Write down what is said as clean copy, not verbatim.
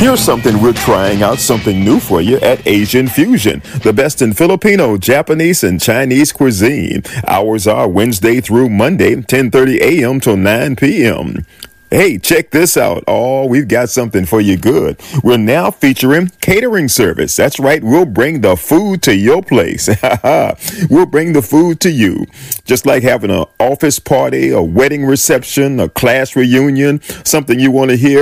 Here's something we're trying out, something new for you at Asian Fusion, the best in Filipino, Japanese, and Chinese cuisine. Hours are Wednesday through Monday, 10:30 a.m. till 9 p.m. Hey, check this out. Oh, we've got something for you good. We're now featuring catering service. That's right. We'll bring the food to your place. We'll bring the food to you. Just like having an office party, a wedding reception, a class reunion, something you want to hear